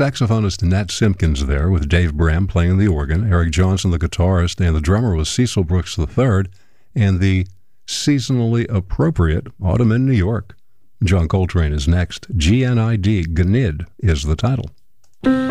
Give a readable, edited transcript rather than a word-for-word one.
saxophonist Nat Simpkins there with Dave Bram playing the organ, Eric Johnson the guitarist, and the drummer was Cecil Brooks III, and the seasonally appropriate Autumn in New York. John Coltrane is next. GNID, Gnid, is the title.